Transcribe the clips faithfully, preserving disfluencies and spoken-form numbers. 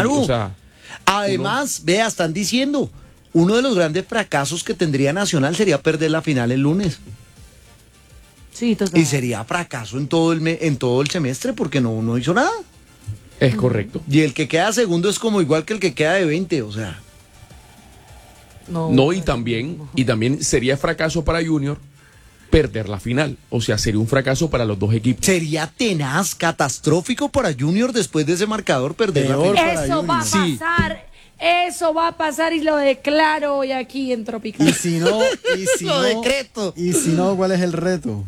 Claro. o sea, Además, uno... vea, están diciendo, uno de los grandes fracasos que tendría Nacional sería perder la final el lunes. Sí, total. Y sería fracaso en todo el me en todo el semestre porque no, no hizo nada. Es correcto. Y el que queda segundo es como igual que el que queda de veinte, o sea. No, no y también, y también sería fracaso para Junior perder la final. O sea, sería un fracaso para los dos equipos. Sería tenaz, catastrófico para Junior después de ese marcador perder Peor la final. Eso va a pasar. Sí. Eso va a pasar y lo declaro hoy aquí en Tropical. Y si no, y si lo no, decreto. Y si no, ¿cuál es el reto?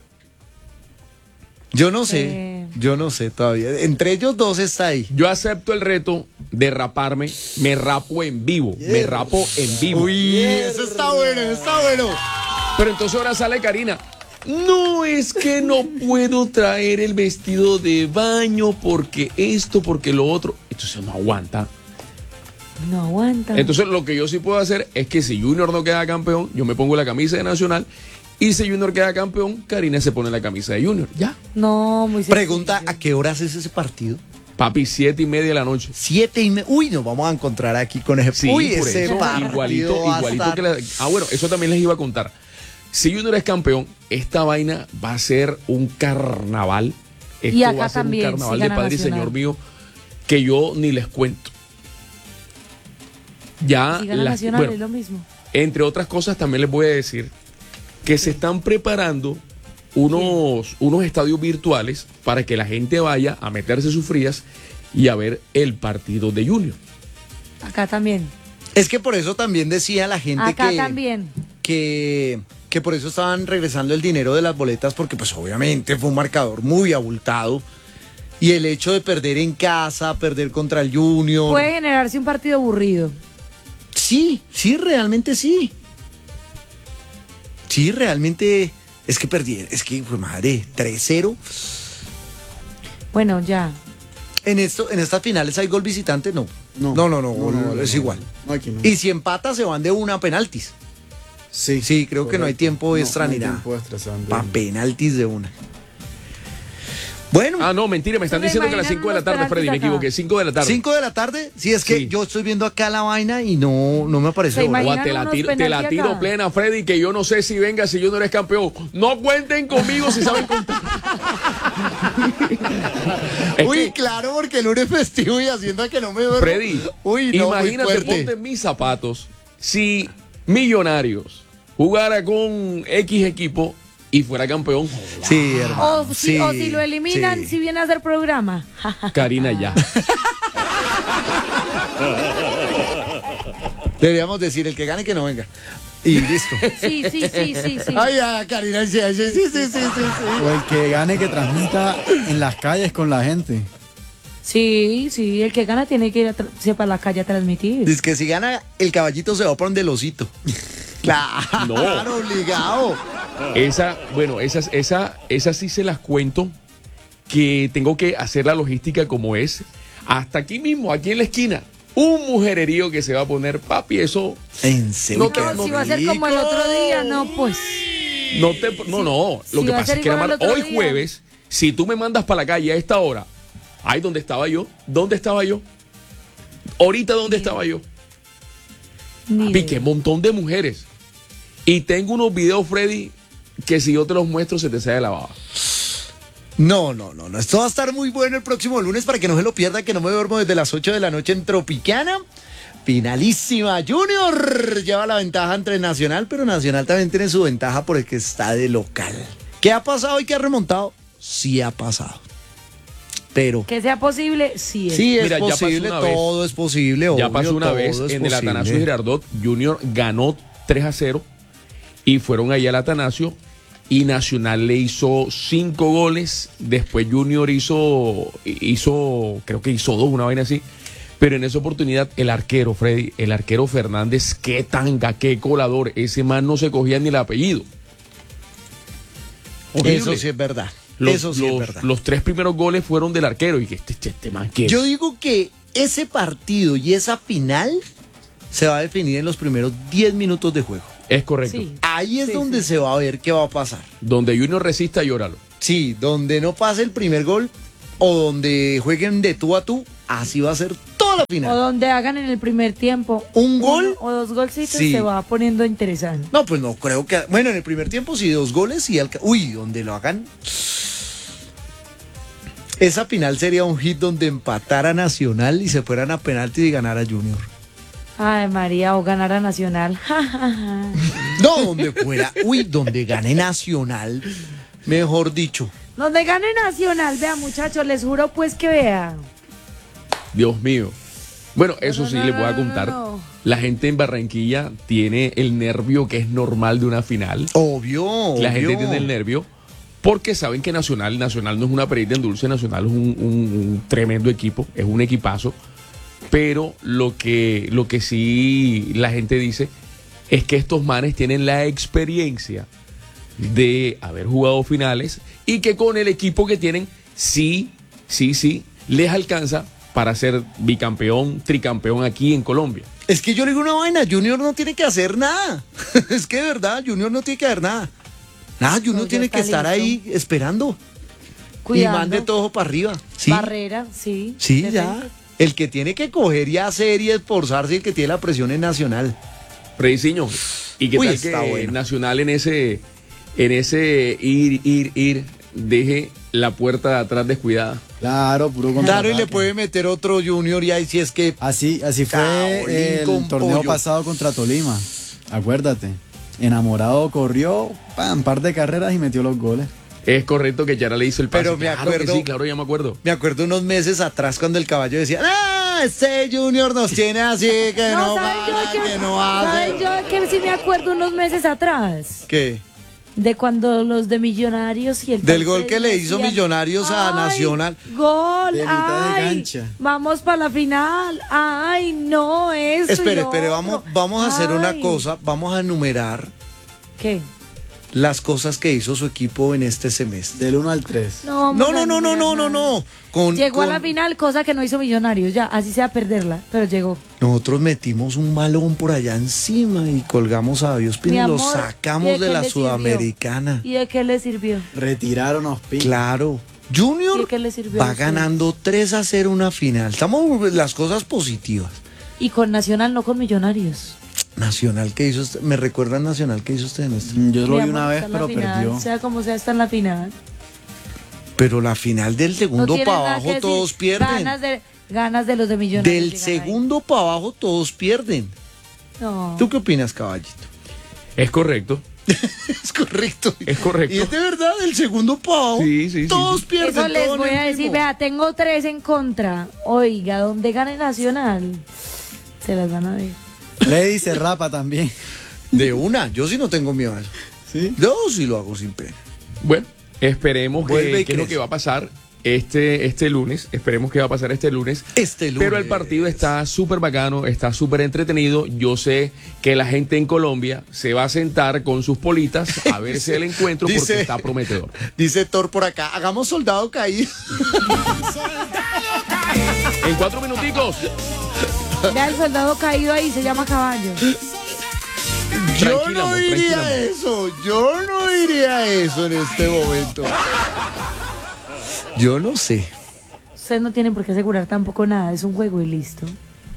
Yo no sé, eh... yo no sé todavía. Entre ellos dos está ahí. Yo acepto el reto de raparme, me rapo en vivo, yeah. me rapo en vivo. Uy, yeah. Eso está bueno, está bueno. Pero entonces ahora sale Karina. No, es que no puedo traer el vestido de baño porque esto, porque lo otro. Entonces no aguanta. No aguanta. Entonces lo que yo sí puedo hacer es que si Junior no queda campeón, yo me pongo la camisa de Nacional. Y si Junior queda campeón, Karina se pone la camisa de Junior. Ya. No, muy sencillo. Pregunta, ¿a qué horas es ese partido? Papi, siete y media de la noche. Siete y media. Uy, nos vamos a encontrar aquí con ese. Sí, Uy, por ese eso, partido igualito, igualito que la... Ah, bueno, eso también les iba a contar. Si Junior es campeón, esta vaina va a ser un carnaval. Esto y acá va a ser también, un carnaval sí, de Padre y Señor mío que yo ni les cuento. Ya si gana las, Nacional bueno, es lo mismo. Entre otras cosas, también les voy a decir que se están preparando unos, sí. unos estadios virtuales para que la gente vaya a meterse sus frías y a ver el partido de Junior. Acá también. Es que por eso también decía la gente Acá que, también. que que por eso estaban regresando el dinero de las boletas, porque pues obviamente fue un marcador muy abultado. Y el hecho de perder en casa, perder contra el Junior... Puede generarse un partido aburrido. Sí, sí, realmente sí. Sí, realmente es que perdí, es que fue madre, tres cero. Bueno, ya. En esto, en estas finales hay gol visitante, no. No, no, no, no, no, no, no es no, igual. No, aquí no. Y si empata se van de una a penaltis. Sí, sí, creo correcto. Que no hay tiempo extra no, no ni nada. Para penaltis de una. Bueno. Ah, no, mentira, me están diciendo que a las cinco de la tarde, Freddy, me equivoqué. cinco de la tarde. ¿cinco de la tarde? Sí, es que sí. Yo estoy viendo acá la vaina y no, no me aparece. O te la tiro, te la tiro plena, Freddy, que yo no sé si venga si yo no eres campeón. No cuenten conmigo si saben contar. Uy, que, claro, porque el lunes festivo y haciendo que no me duermo. Freddy, Uy, no, imagínate, ponte en mis zapatos si Millonarios jugara con X equipo y fuera campeón. Sí, hermano. O si, sí, o si lo eliminan, sí. Si viene a hacer programa. Karina, ya. Deberíamos decir, el que gane que no venga. Y listo. Sí, sí, sí, sí, sí. Ay, ya, Karina, sí, sí, sí, sí, sí, sí, sí. O el que gane que transmita en las calles con la gente. Sí, sí, el que gana tiene que ir a para la calle a transmitir. Es que si gana, el caballito se va para donde el osito. Claro, no. Obligado. Esa, bueno, esas, esa, esas sí se las cuento, que tengo que hacer la logística como es. Hasta aquí mismo, aquí en la esquina, un mujererío que se va a poner, papi, eso. ¿En serio? No, te, no, si va a ser como el otro día, no, pues. No, te, no, no. Lo si que pasa es que mal, hoy día. jueves, si tú me mandas para la calle a esta hora, ay, ¿dónde estaba yo? ¿Dónde estaba yo? Ahorita, ¿dónde Ni estaba yo? Papi, qué montón de mujeres. Y tengo unos videos, Freddy, que si yo te los muestro se te sale la baba. No, no, no, no. Esto va a estar muy bueno el próximo lunes para que no se lo pierda, que no me duermo desde las ocho de la noche en Tropicana. Finalísima. Junior lleva la ventaja entre Nacional, pero Nacional también tiene su ventaja por el que está de local. ¿Qué ha pasado y qué ha remontado? Sí ha pasado. Pero que sea posible, sí es. Sí es Mira, posible, todo vez, es posible. Obvio, ya pasó una vez en posible. El Atanasio Girardot, Junior ganó tres a cero y fueron allá al Atanasio y Nacional le hizo cinco goles. Después Junior hizo, hizo, creo que hizo dos, una vaina así. Pero en esa oportunidad el arquero, Freddy, el arquero Fernández, qué tanga, qué colador. Ese man no se cogía ni el apellido. Horrible. Eso sí es verdad. Los, Eso sí los, es verdad. Los tres primeros goles fueron del arquero. Y este, este, este man, ¿qué? Yo digo que ese partido y esa final se va a definir en los primeros diez minutos de juego. Es correcto. Sí. Ahí es sí, donde sí. se va a ver qué va a pasar. Donde Junior resista, llóralo. Sí, donde no pase el primer gol o donde jueguen de tú a tú, así va a ser toda a la O final. donde hagan en el primer tiempo. ¿Un gol? Uno o dos golcitos, Sí. se va poniendo interesante. No, pues no creo que. Bueno, en el primer tiempo sí, dos goles y. Alca... Uy, donde lo hagan. Esa final sería un hit donde empatara Nacional y se fueran a penaltis y ganara Junior. Ay, María, o ganar a Nacional. No, donde fuera. Uy, donde gane Nacional. Mejor dicho. Donde gane Nacional, vea, muchachos, les juro pues que vea. Dios mío. Bueno, eso No, sí no, les voy a no, no, contar. no. La gente en Barranquilla tiene el nervio que es normal de una final. Obvio. La gente obvio. tiene el nervio porque saben que Nacional, Nacional no es una perita en dulce, Nacional es un, un- un tremendo equipo, es un equipazo. Pero lo que, lo que sí la gente dice es que estos manes tienen la experiencia de haber jugado finales y que con el equipo que tienen, sí, sí, sí, les alcanza para ser bicampeón, tricampeón aquí en Colombia. Es que yo le digo una vaina, Junior no tiene que hacer nada. Es que de verdad, Junior no tiene que hacer nada. Nada, Junior No, ya tiene que está estar ahí listo. esperando. Cuidando. Y mande todo para arriba. Sí, Barrera, sí. sí, de ya. frente. El que tiene que coger y hacer y esforzarse y el que tiene la presión es Nacional. Frediciño, ¿y qué Uy, tal está que bueno. Nacional en ese, en ese ir, ir, ir, deje la puerta de atrás descuidada? Claro, puro Claro, y contraataque. le puede meter otro Junior y ahí si es que... Así, así fue Caolín con el torneo pollo. pasado contra Tolima. Acuérdate. Enamorado corrió, pam, par de carreras y metió los goles. Es correcto que Yara le hizo el pase. Pero me Claro que acuerdo- sí, claro, ya me acuerdo. Me acuerdo unos meses atrás cuando el caballo decía, ¡ah! Este Junior nos tiene así, que no, ¿saben yo para, que- que no ¿saben hace. yo que sí me acuerdo unos meses atrás? ¿Qué? De cuando los de Millonarios y el Del tal gol que le Freddy hizo decían, Millonarios a "Ay, Nacional". Gol, De mitad de ay, cancha. vamos para la final. Ay, no, eso. Espere, y lo espere, otro. vamos, vamos a hacer una Ay. cosa, vamos a enumerar ¿Qué? las cosas que hizo su equipo en este semestre. Del uno al tres. No, No, vamos no, a no, no, enumerar no, no, nada. no. Con, Llegó a con- la final, cosa que no hizo Millonarios, ya, así sea perderla, pero llegó. Nosotros metimos un balón por allá encima y colgamos a Dios Mi Pino y lo amor, ¿y sacamos de de qué la le sirvió? Sudamericana. ¿Y de qué le sirvió? Retiraron a Ospina. Claro. ¿Y Junior de qué le sirvió a va ustedes? ganando tres a cero una final. Estamos las cosas positivas. Y con Nacional, no con Millonarios. Nacional que hizo, este- me recuerda Nacional que hizo usted en este. Mm, Yo lo Mi vi amor, una vez, está en la pero final, perdió. Sea como sea, está en la final. Pero la final del No segundo tienen para nada abajo que decir. todos pierden. Ganas de, ganas de los de Millonarios. Del llegan ahí. segundo para abajo todos pierden. No. ¿Tú qué opinas, caballito? Es correcto. Es correcto. Es correcto. Y es de verdad, del segundo para abajo Sí, sí, sí, todos sí. pierden. Eso les todo en voy el a decir, mismo. vea, tengo tres en contra. Oiga, donde gane Nacional, se las van a ver. Freddy se rapa también. De una, yo sí no tengo miedo a eso. ¿Sí? Yo sí lo hago sin pena. Bueno, esperemos Vuelve que, y que es lo crece. que va a pasar este, este lunes. Esperemos que va a pasar este lunes. Este lunes. Pero el partido está súper bacano, está súper entretenido. Yo sé que la gente en Colombia se va a sentar con sus politas a verse el encuentro Dice- porque está prometedor. Dice Thor por acá, hagamos soldado caído. En cuatro minuticos. Vea el soldado caído ahí, se llama Caballo. Yo Tranquila, no amor, diría tranquila, amor. eso, yo no diría eso en este momento. Yo no sé. Ustedes no tienen por qué asegurar tampoco nada, es un juego y listo.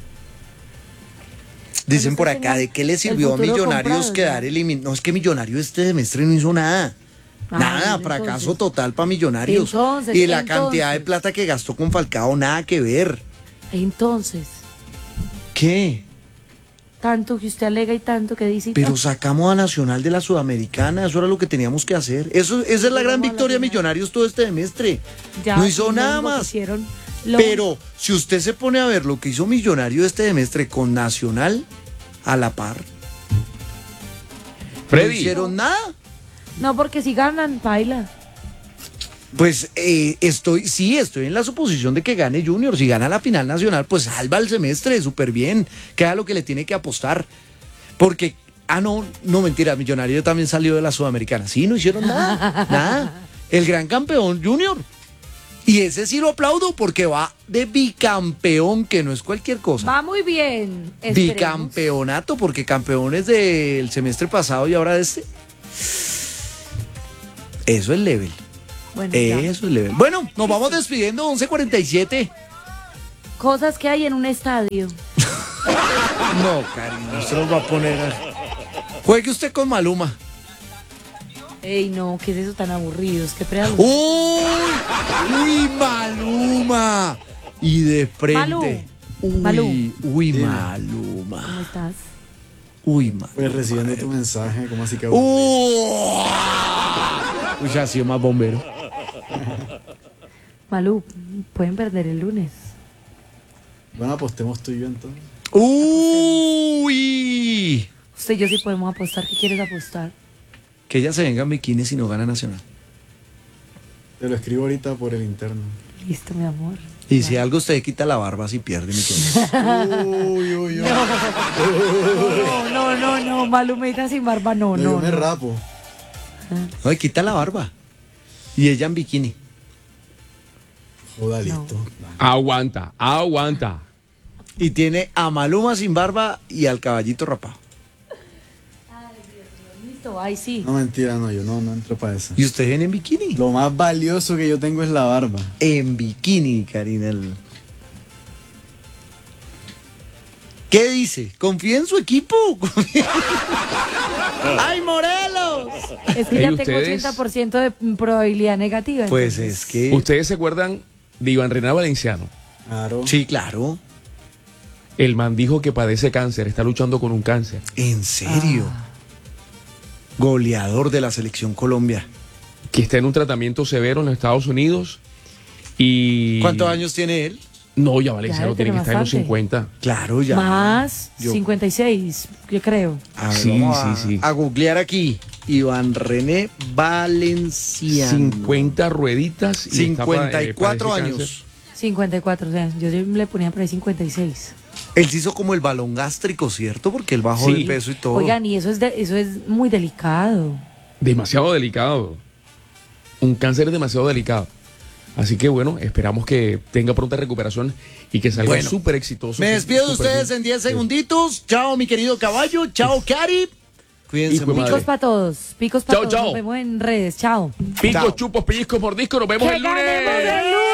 Dicen usted por acá, tenga ¿de qué le el sirvió a futuro Millonarios comprado, quedar ya. eliminados? No, es que Millonarios este semestre no hizo nada. Ay, Nada, entonces- fracaso total para Millonarios. Entonces, y la entonces. cantidad de plata que gastó con Falcao, nada que ver. Entonces, ¿Qué? tanto que usted alega y tanto que dice. y Pero tanto. sacamos a Nacional de la Sudamericana, eso era lo que teníamos que hacer. Eso, esa es la gran Llegamos a la victoria de final. Millonarios todo este semestre. Ya, no hizo sí, lo nada único que más. hicieron, lo- Pero si usted se pone a ver lo que hizo Millonario este semestre con Nacional a la par, no Freddy, hicieron nada. No, porque si ganan, baila. Pues eh, estoy, sí, estoy en la suposición de que gane Junior. Si gana la final nacional, pues salva el semestre, súper bien. Queda lo que le tiene que apostar. Porque, ah, no, no mentira, Millonario también salió de la Sudamericana. Sí, no hicieron nada, nada. El gran campeón Junior. Y ese sí lo aplaudo porque va de bicampeón, que no es cualquier cosa. Va muy bien. esperemos. Bicampeonato, porque campeones del semestre pasado y ahora de este. Eso es level. Bueno, ya. Eso es level. Bueno, nos vamos despidiendo, once cuarenta y siete. Cosas que hay en un estadio. No, cariño, usted nos va a poner. a- Juegue usted con Maluma. Ey, no, ¿qué es eso tan aburrido? Es que prea- ¡Uy! ¡Uy, Maluma! Y de frente. Malú. Uy, Malú. uy, Dime. Maluma. ¿Cómo estás? Uy, Maluma. Pues recibiendo tu mensaje, ¿cómo así que? Uh. Uy, ya ha sido más bombero. Malú, pueden perder el lunes. Bueno, apostemos tú y yo entonces. Uy. Usted y yo sí podemos apostar. ¿Qué quieres apostar? Que ella se venga en bikini si no gana Nacional. Te lo escribo ahorita por el interno. Listo, mi amor. Y si algo usted quita la barba si pierde mi tiempo. Uy, uy, uy. No, no, no, no, Malumita sin barba, no, No, no. yo me no. rapo. No, y quita la barba. Y ella en bikini. Joda, listo. Aguanta, aguanta. Y tiene a Maluma sin barba y al caballito rapado. Listo, ay, sí. No, mentira, no, yo no, no entro para eso. ¿Y usted viene en bikini? Lo más valioso que yo tengo es la barba. En bikini, Karina. el- ¿Qué dice? ¿Confía en su equipo? ¡Ay, Morelos! Es que Ey, ya tengo ustedes- ochenta por ciento de probabilidad negativa. Pues entonces. es que... ¿Ustedes se acuerdan de Iván Renan Valenciano? Claro. Sí, claro. El man dijo que padece cáncer, está luchando con un cáncer. ¿En serio? Ah. Goleador de la selección Colombia. Que está en un tratamiento severo en los Estados Unidos. Y. ¿Cuántos años tiene él? No, ya Valenciano Ya, tiene que tiene estar en los bastante. cincuenta. Claro, ya. Más Yo- cincuenta y seis, yo creo. A ver, Sí, vamos a, sí, sí. a googlear aquí. Iván René Valenciano. cincuenta rueditas. Y está pa- cincuenta y eh, cuatro padece años. cáncer. cincuenta y cuatro, o sea, yo le ponía por ahí cincuenta y seis. Él se hizo como el balón gástrico, ¿cierto? Porque él bajó Sí. de peso y todo. Oigan, y eso es, de- eso es muy delicado. Demasiado delicado. Un cáncer es demasiado delicado. Así que bueno, esperamos que tenga pronta recuperación y que salga Bueno, súper exitoso. Me despido de súper ustedes bien. en diez segunditos. Chao, mi querido caballo. Chao, Cari. Cuídense Hijo de mucho. madre. Picos para todos, picos para Chao, todos. chao. Nos vemos en redes. Chao. Picos, Chao. chupos, pellizcos, mordiscos. Nos vemos ¡Que el lunes. ganemos el lunes!